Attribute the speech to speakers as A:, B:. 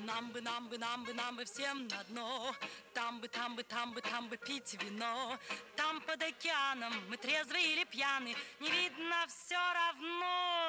A: Нам бы всем на дно. Там бы пить вино. Там под океаном мы трезвы или пьяны, не видно все равно.